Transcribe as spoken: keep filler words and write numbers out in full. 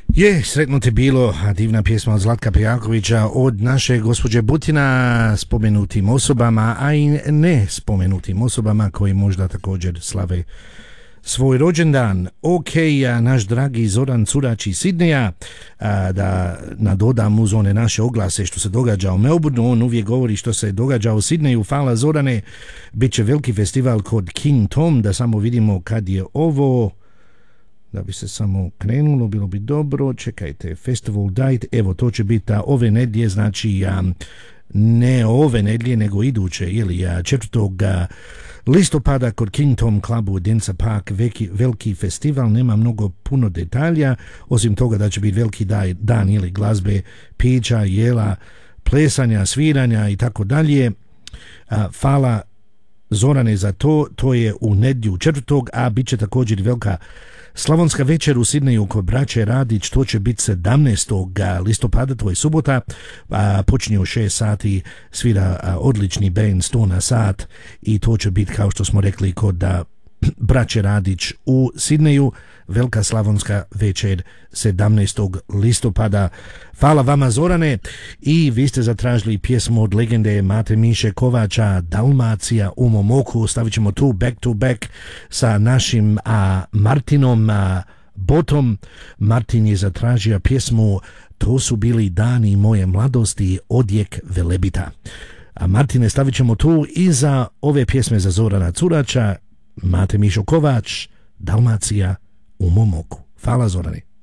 Je, sretno te bilo, divna pjesma od Zlatka Pejakovića od naše gospođe Butina, spomenutim osobama, a i ne spomenutim osobama koji možda također slave svoj rođendan. Ok, a naš dragi Zoran Curač iz Sidneja, a, da nadodam uz one naše oglase što se događa u Melbourneu, on uvijek govori što se događa u Sidneju. Hvala Zorane, bit će veliki festival kod King Tom, da samo vidimo kad je ovo, da bi se samo krenulo, bilo bi dobro. Čekajte, Festival Date, evo to će biti ove nedlje, znači a, ne ove nedlje nego iduće, ili a, četvrtog listopada kod King Tom klubu u Denza Park, veliki, veliki festival, nema mnogo puno detalja, osim toga da će biti veliki daj, dan ili glazbe, pića, jela, plesanja, sviranja i tako dalje. Hvala Zorane za to, to je u nedjelju četvrtog, a bit će također velika Slavonska večer u Sidneju kod braće Radić, to će biti sedamnaestog listopada, to je subota, a, počinje u šest sati, svira a, odlični band sto na sat i to će biti, kao što smo rekli, kod a, braće Radić u Sidneju, velika Slavonska večer sedamnaestog listopada. Hvala vama Zorane, i vi ste zatražili pjesmu od legende Mate Miše Kovača, Dalmacija u mom oku. Stavit ćemo tu back to back sa našim a, Martinom a, Botom. Martin je zatražio pjesmu To su bili dani moje mladosti, Odjek Velebita. A Martine, stavit ćemo tu i za ove pjesme za Zorana Curača, Mate Mišo Kovač, Dalmacija u mom oku. Hvala Zorane.